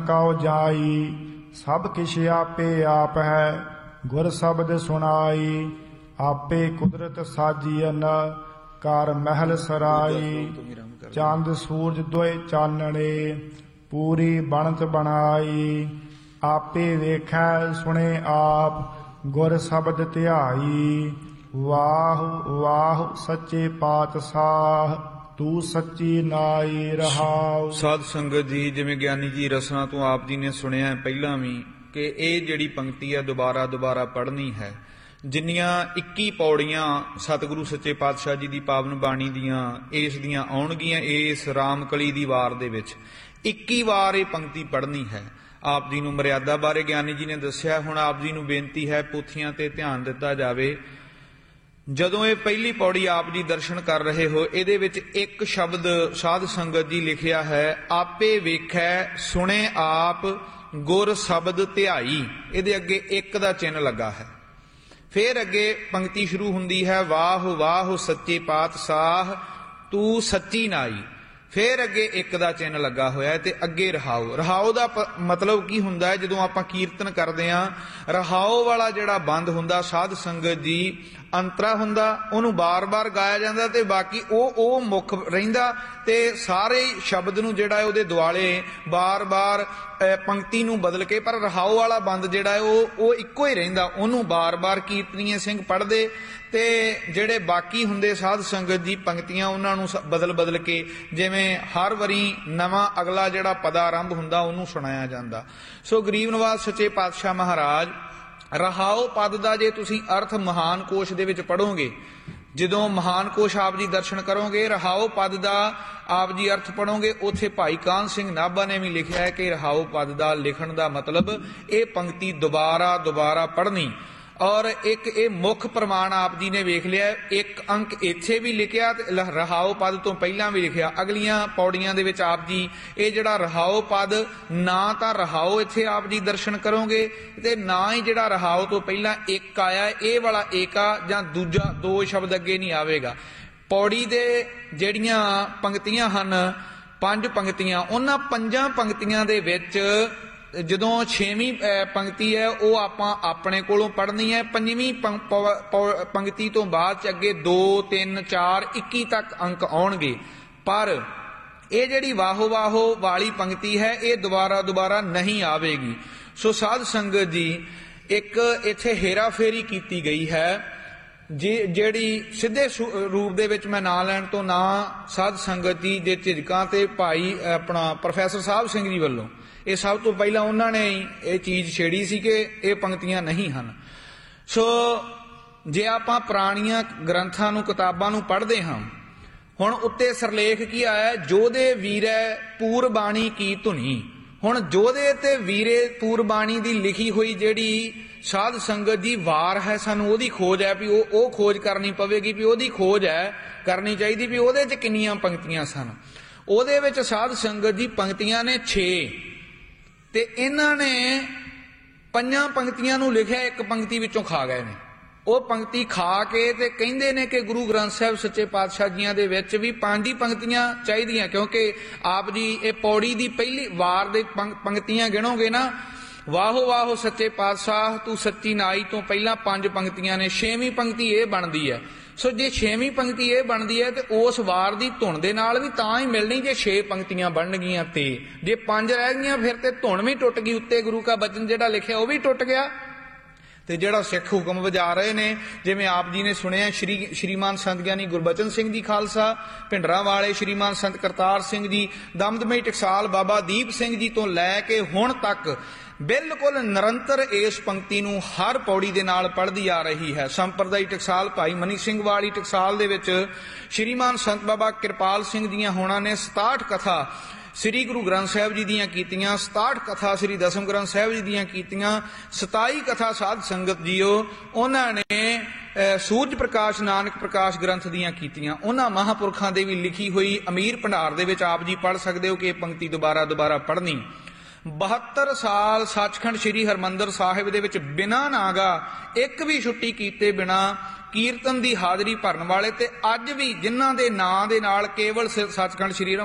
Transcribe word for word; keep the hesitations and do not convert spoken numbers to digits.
Q ਜਾਈ ਸਭ ਕਿਛ ਆਪੇ ਆਪ ਹੈ ਗੁਰ ਸ਼ਬਦ ਸੁਣਾਈ ਆਪੇ ਕੁਦਰਤ ਸਾਜੀਨ ਕਰ ਮਹਿਲ ਸਰਾਈ ਚੰਦ ਸੂਰਜ ਦੋਏ ਚਾਨਣੇ ਪੂਰੀ ਬਣਤ ਬਣਾਈ ਆਪੇ ਵੇਖੈ ਸੁਣੇ ਆਪ ਗੁਰ ਸ਼ਬਦ ਧਿਆਈ ਵਾਹ ਵਾਹ ਸੱਚੇ ਪਾਤਸ਼ਾਹ ਤੂੰ ਸੱਚੀ ਨਾਈ ਰਹਾਉ। ਸਾਧ ਸੰਗਤ ਜੀ, ਜਿਵੇਂ ਗਿਆਨੀ ਜੀ ਰਸਨਾ ਤੋਂ ਆਪ ਜੀ ਨੇ ਸੁਣਿਆ ਪਹਿਲਾਂ ਵੀ ਕਿ ਇਹ ਜਿਹੜੀ ਪੰਕਤੀ ਹੈ ਦੁਬਾਰਾ ਦੁਬਾਰਾ ਪੜ੍ਹਨੀ ਹੈ। ਜਿੰਨੀਆਂ ਇੱਕੀ ਪੌੜੀਆਂ ਸਤਿਗੁਰੂ ਸੱਚੇ ਪਾਤਸ਼ਾਹ ਜੀ ਦੀ ਪਾਵਨ ਬਾਣੀ ਦੀਆਂ ਇਸ ਦੀਆਂ ਆਉਣਗੀਆਂ, ਇਸ ਰਾਮਕਲੀ ਦੀ ਵਾਰ ਦੇ ਵਿੱਚ ਇੱਕੀ ਵਾਰ ਇਹ ਪੰਕਤੀ ਪੜ੍ਹਨੀ ਹੈ। ਆਪ ਜੀ ਨੂੰ ਮਰਿਆਦਾ ਬਾਰੇ ਗਿਆਨੀ ਜੀ ਨੇ ਦੱਸਿਆ। ਹੁਣ ਆਪ ਜੀ ਨੂੰ ਬੇਨਤੀ ਹੈ ਪੋਥੀਆਂ ਤੇ ਧਿਆਨ ਦਿੱਤਾ ਜਾਵੇ। ਜਦੋਂ ਇਹ ਪਹਿਲੀ ਪੌੜੀ ਆਪ ਜੀ ਦਰਸ਼ਨ ਕਰ ਰਹੇ ਹੋ, ਇਹਦੇ ਵਿੱਚ ਇੱਕ ਸ਼ਬਦ ਸਾਧ ਸੰਗਤ ਜੀ ਲਿਖਿਆ ਹੈ, ਆਪੇ ਵੇਖੈ ਸੁਣੇ ਆਪ ਗੁਰ ਸ਼ਬਦ ਧਿਆਈ। ਇਹਦੇ ਅੱਗੇ ਇੱਕ ਦਾ ਚਿੰਨ੍ਹ ਲੱਗਾ ਹੈ। ਫਿਰ ਅੱਗੇ ਪੰਕਤੀ ਸ਼ੁਰੂ ਹੁੰਦੀ ਹੈ, ਵਾਹ ਵਾਹ ਸੱਚੇ ਪਾਤਸ਼ਾਹ ਤੂੰ ਸੱਚੀ ਨਾਈ। ਫਿਰ ਅੱਗੇ ਇੱਕ ਦਾ ਚਿੰਨ੍ਹ ਲੱਗਾ ਹੋਇਆ ਤੇ ਅੱਗੇ ਰਹਾਉ। ਰਹਾਉ ਦਾ ਮਤਲਬ ਕੀ ਹੁੰਦਾ ਹੈ? ਜਦੋਂ ਆਪਾਂ ਕੀਰਤਨ ਕਰਦੇ ਹਾਂ, ਰਹਾਉ ਵਾਲਾ ਜਿਹੜਾ ਬੰਦ ਹੁੰਦਾ ਸਾਧ ਸੰਗਤ ਜੀ ਅੰਤਰਾ ਹੁੰਦਾ, ਉਹਨੂੰ ਬਾਰ-ਬਾਰ ਗਾਇਆ ਜਾਂਦਾ ਤੇ ਬਾਕੀ ਉਹ ਉਹ ਮੁੱਖ ਰਹਿੰਦਾ ਤੇ ਸਾਰੇ ਸ਼ਬਦ ਨੂੰ ਜਿਹੜਾ ਉਹਦੇ ਦੁਆਲੇ ਬਾਰ-ਬਾਰ ਪੰਕਤੀ ਨੂੰ ਬਦਲ ਕੇ, ਪਰ ਰਹਾਉ ਵਾਲਾ ਬੰਦ ਜਿਹੜਾ ਹੈ ਉਹ ਉਹ ਇੱਕੋ ਹੀ ਰਹਿੰਦਾ। ਉਹਨੂੰ ਬਾਰ-ਬਾਰ ਕੀਰਤਨੀਏ ਸਿੰਘ ਪੜ੍ਹਦੇ ਤੇ ਜਿਹੜੇ ਬਾਕੀ ਹੁੰਦੇ ਸਾਧ ਸੰਗਤ ਜੀ ਪੰਕਤੀਆਂ ਉਹਨਾਂ ਨੂੰ ਬਦਲ ਬਦਲ ਕੇ, ਜਿਵੇਂ ਹਰ ਵਾਰੀ ਨਵਾਂ ਅਗਲਾ ਜਿਹੜਾ ਪਦਾ ਆਰੰਭ ਹੁੰਦਾ ਉਹਨੂੰ ਸੁਣਾਇਆ ਜਾਂਦਾ। ਸੋ ਗਰੀਬ ਨਵਾਜ ਸੱਚੇ ਪਾਤਸ਼ਾਹ ਮਹਾਰਾਜ ਰਹਾਉ ਪਦ ਦਾ ਜੇ ਤੁਸੀਂ ਅਰਥ ਮਹਾਨ ਕੋਸ਼ ਦੇ ਵਿੱਚ ਪੜ੍ਹੋਗੇ, ਜਦੋਂ ਮਹਾਨ ਕੋਸ਼ ਆਪ ਜੀ ਦਰਸ਼ਨ ਕਰੋਗੇ, ਰਹਾਉ ਪਦ ਦਾ ਆਪ ਜੀ ਅਰਥ ਪੜ੍ਹੋਗੇ, ਉੱਥੇ ਭਾਈ ਕਾਹਨ ਸਿੰਘ ਨਾਭਾ ਨੇ ਵੀ ਲਿਖਿਆ ਹੈ ਕਿ ਰਹਾਉ ਪਦ ਦਾ ਲਿਖਣ ਦਾ ਮਤਲਬ ਇਹ ਪੰਕਤੀ ਦੁਬਾਰਾ ਦੁਬਾਰਾ ਪੜ੍ਹਨੀ। ਔਰ ਇੱਕ ਇਹ ਮੁੱਖ ਪ੍ਰਮਾਣ ਆਪ ਜੀ ਨੇ ਵੇਖ ਲਿਆ, ਇੱਕ ਅੰਕ ਇੱਥੇ ਵੀ ਲਿਖਿਆ ਤੇ ਰਹਾਉ ਪਦ ਤੋਂ ਪਹਿਲਾਂ ਵੀ ਲਿਖਿਆ। ਅਗਲੀਆਂ ਪੌੜੀਆਂ ਦੇ ਵਿੱਚ ਆਪ ਜੀ ਇਹ ਜਿਹੜਾ ਰਹਾਉ ਪਦ, ਨਾ ਤਾਂ ਰਹਾਉ ਇੱਥੇ ਆਪ ਜੀ ਦਰਸ਼ਨ ਕਰੋਗੇ ਤੇ ਨਾ ਹੀ ਜਿਹੜਾ ਰਹਾਉ ਤੋਂ ਪਹਿਲਾਂ ਇੱਕ ਆਇਆ ਇਹ ਵਾਲਾ ਏਕਾ ਜਾਂ ਦੂਜਾ ਦੋ ਸ਼ਬਦ ਅੱਗੇ ਨਹੀਂ ਆਵੇਗਾ। ਪੌੜੀ ਦੇ ਜਿਹੜੀਆਂ ਪੰਕਤੀਆਂ ਹਨ, ਪੰਜ ਪੰਕਤੀਆਂ, ਉਹਨਾਂ ਪੰਜਾਂ ਪੰਕਤੀਆਂ ਦੇ ਵਿੱਚ ਜਦੋਂ ਛੇਵੀਂ ਪੰਕਤੀ ਹੈ ਉਹ ਆਪਾਂ ਆਪਣੇ ਕੋਲੋਂ ਪੜ੍ਹਨੀ ਹੈ। ਪੰਜਵੀਂ ਪੰਕਤੀ ਤੋਂ ਬਾਅਦ ਚ ਅੱਗੇ ਦੋ ਤਿੰਨ ਚਾਰ ਇੱਕੀ ਤੱਕ ਅੰਕ ਆਉਣਗੇ, ਪਰ ਇਹ ਜਿਹੜੀ ਵਾਹੋ ਵਾਹੋ ਵਾਲੀ ਪੰਕਤੀ ਹੈ ਇਹ ਦੁਬਾਰਾ ਦੁਬਾਰਾ ਨਹੀਂ ਆਵੇਗੀ। ਸੋ ਸਾਧ ਸੰਗਤ ਜੀ, ਇੱਕ ਇੱਥੇ ਹੇਰਾ ਫੇਰੀ ਕੀਤੀ ਗਈ ਹੈ ਜੀ, ਜਿਹੜੀ ਸਿੱਧੇ ਰੂਪ ਦੇ ਵਿੱਚ ਮੈਂ ਨਾਂ ਲੈਣ ਤੋਂ ਨਾ ਸਾਧ ਸੰਗਤ ਜੀ ਦੇ ਝਿਜਕਾਂ ਤੇ ਭਾਈ ਆਪਣਾ ਪ੍ਰੋਫੈਸਰ ਸਾਹਿਬ ਸਿੰਘ ਜੀ ਵੱਲੋਂ ਇਹ ਸਭ ਤੋਂ ਪਹਿਲਾਂ ਉਹਨਾਂ ਨੇ ਇਹ ਚੀਜ਼ ਛੇੜੀ ਸੀ ਕਿ ਇਹ ਪੰਕਤੀਆਂ ਨਹੀਂ ਹਨ। ਸੋ ਜੇ ਆਪਾਂ ਪੁਰਾਣੀਆਂ ਗ੍ਰੰਥਾਂ ਨੂੰ, ਕਿਤਾਬਾਂ ਨੂੰ ਪੜ੍ਹਦੇ ਹਾਂ, ਹੁਣ ਉੱਤੇ ਸਰਲੇਖ ਕੀ ਆਇਆ, ਜੋਧੇ ਵੀਰੈ ਪੂਰਬਾਣੀ ਕੀ ਧੁਨੀ। ਹੁਣ ਜੋਧੇ ਤੇ ਵੀਰੇ ਪੂਰਬਾਣੀ ਦੀ ਲਿਖੀ ਹੋਈ ਜਿਹੜੀ ਸਾਧ ਸੰਗਤ ਦੀ ਵਾਰ ਹੈ, ਸਾਨੂੰ ਉਹਦੀ ਖੋਜ ਹੈ ਵੀ ਉਹ ਉਹ ਖੋਜ ਕਰਨੀ ਪਵੇਗੀ, ਵੀ ਉਹਦੀ ਖੋਜ ਹੈ ਕਰਨੀ ਚਾਹੀਦੀ ਵੀ ਉਹਦੇ 'ਚ ਕਿੰਨੀਆਂ ਪੰਕਤੀਆਂ ਸਨ। ਉਹਦੇ ਵਿੱਚ ਸਾਧ ਸੰਗਤ ਦੀ ਪੰਕਤੀਆਂ ਨੇ ਛੇ ਤੇ ਇਹਨਾਂ ਨੇ ਪੰਜਾਂ ਪੰਕਤੀਆਂ ਨੂੰ ਲਿਖਿਆ, ਇੱਕ ਪੰਕਤੀ ਵਿੱਚੋਂ ਖਾ ਗਏ ਨੇ। ਉਹ ਪੰਕਤੀ ਖਾ ਕੇ ਤੇ ਕਹਿੰਦੇ ਨੇ ਕਿ ਗੁਰੂ ਗ੍ਰੰਥ ਸਾਹਿਬ ਸੱਚੇ ਪਾਤਸ਼ਾਹ ਜੀਆਂ ਦੇ ਵਿੱਚ ਵੀ ਪੰਜ ਹੀ ਪੰਕਤੀਆਂ ਚਾਹੀਦੀਆਂ, ਕਿਉਂਕਿ ਆਪ ਜੀ ਇਹ ਪੌੜੀ ਦੀ ਪਹਿਲੀ ਵਾਰ ਦੇ ਪੰਕਤੀਆਂ ਗਿਣੋਗੇ ਨਾ, ਵਾਹੋ ਵਾਹੋ ਸੱਚੇ ਪਾਤਸ਼ਾਹ ਤੂੰ ਸੱਚੀ ਨਾਈ ਤੋਂ ਪਹਿਲਾਂ ਪੰਜ ਪੰਕਤੀਆਂ ਨੇ, ਛੇਵੀਂ ਪੰਕਤੀ ਇਹ ਬਣਦੀ ਹੈ। ਸੋ ਜੇ ਛੇਵੀਂ ਪੰਕਤੀ ਇਹ ਬਣਦੀ ਹੈ ਤੇ ਉਸ ਵਾਰ ਦੀ ਧੁਨ ਦੇ ਨਾਲ ਵੀ ਤਾਂ ਹੀ ਮਿਲਣੀ ਜੇ ਛੇ ਪੰਕਤੀਆਂ ਬਣਨਗੀਆਂ, ਤੇ ਜੇ ਪੰਜ ਰਹਿ ਗਈਆਂ ਫਿਰ ਤੇ ਧੁਨ ਵੀ ਟੁੱਟ ਗਈ, ਉੱਤੇ ਗੁਰੂ ਕਾ ਬਚਨ ਜਿਹੜਾ ਲਿਖਿਆ ਉਹ ਵੀ ਟੁੱਟ ਗਿਆ। ਤੇ ਜਿਹੜਾ ਸਿੱਖ ਹੁਕਮ ਵਜਾ ਰਹੇ ਨੇ, ਜਿਵੇਂ ਆਪ ਜੀ ਨੇ ਸੁਣਿਆ, ਸ਼੍ਰੀ ਸ਼੍ਰੀਮਾਨ ਸੰਤ ਗਿਆਨੀ ਗੁਰਬਚਨ ਸਿੰਘ ਜੀ ਖਾਲਸਾ, ਭਿੰਡਰਾਂ ਵਾਲੇ ਸ਼੍ਰੀਮਾਨ ਸੰਤ ਕਰਤਾਰ ਸਿੰਘ ਜੀ, ਦਮਦਮਈ ਟਕਸਾਲ ਬਾਬਾ ਦੀਪ ਸਿੰਘ ਜੀ ਤੋਂ ਲੈ ਕੇ ਹੁਣ ਤੱਕ ਬਿਲਕੁਲ ਨਿਰੰਤਰ ਇਸ ਪੰਕਤੀ ਨੂੰ ਹਰ ਪੌੜੀ ਦੇ ਨਾਲ ਪੜ੍ਹਦੀ ਆ ਰਹੀ ਹੈ। ਸੰਪਰਦਾਈ ਟਕਸਾਲ ਭਾਈ ਮਨੀ ਸਿੰਘ ਵਾਲੀ ਟਕਸਾਲ ਦੇ ਵਿੱਚ ਸ਼੍ਰੀਮਾਨ ਸੰਤ ਬਾਬਾ ਕਿਰਪਾਲ ਸਿੰਘ ਦੀਆਂ ਹੋਣਾ ਨੇ ਸਤਾਹਠ ਕਥਾ ਸ੍ਰੀ ਗੁਰੂ ਗ੍ਰੰਥ ਸਾਹਿਬ ਜੀ ਦੀਆਂ ਕੀਤੀਆਂ, ਸਤਾਹਠ ਕਥਾ ਸ੍ਰੀ ਦਸਮ ਗ੍ਰੰਥ ਸਾਹਿਬ ਜੀ ਦੀਆਂ ਕੀਤੀਆਂ, ਸਤਾਈ ਕਥਾ ਸਾਧ ਸੰਗਤ ਜੀਓ ਉਹਨਾਂ ਨੇ ਸੂਰਜ ਪ੍ਰਕਾਸ਼ ਨਾਨਕ ਪ੍ਰਕਾਸ਼ ਗ੍ਰੰਥ ਦੀਆਂ ਕੀਤੀਆਂ। ਉਹਨਾਂ ਮਹਾਂਪੁਰਖਾਂ ਦੇ ਵੀ ਲਿਖੀ ਹੋਈ ਅਮੀਰ ਭੰਡਾਰ ਦੇ ਵਿੱਚ ਆਪ ਜੀ ਪੜ੍ਹ ਸਕਦੇ ਹੋ ਕਿ ਇਹ ਪੰਕਤੀ ਦੁਬਾਰਾ ਦੁਬਾਰਾ ਪੜ੍ਹਨੀ। ਬਹੱਤਰ ਸਾਲ ਸੱਚਖੰਡ ਸ੍ਰੀ ਹਰਿਮੰਦਰ ਸਾਹਿਬ ਦੇ ਵਿੱਚ ਬਿਨਾਂ ਨਾਗਾ ਇੱਕ ਵੀ ਛੁੱਟੀ ਕੀਤੇ ਬਿਨਾ ਕੀਰਤਨ ਦੀ ਹਾਜ਼ਰੀ ਭਰਨ ਵਾਲੇ, ਤੇ ਅੱਜ ਵੀ ਜਿਨ੍ਹਾਂ ਦੇ ਨਾਂ ਦੇ ਨਾਲ ਕੇਵਲ ਸੱਚਖੰਡ ਸ੍ਰੀ